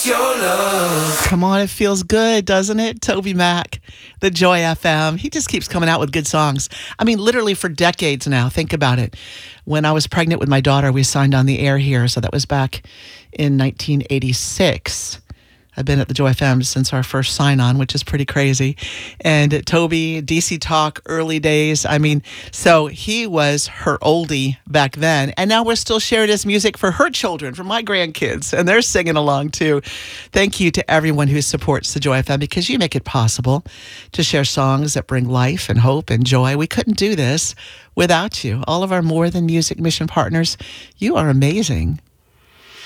your love. Come on, it feels good, doesn't it? Toby Mac, the Joy FM. He just keeps coming out with good songs. I mean, literally for decades now. Think about it. When I was pregnant with my daughter, we signed on the air here. So that was back in 1986. I've been at the Joy FM since our first sign-on, which is pretty crazy. And Toby, DC Talk, early days. I mean, so he was her oldie back then. And now we're still sharing his music for her children, for my grandkids. And they're singing along, too. Thank you to everyone who supports the Joy FM, because you make it possible to share songs that bring life and hope and joy. We couldn't do this without you. All of our More Than Music mission partners, you are amazing.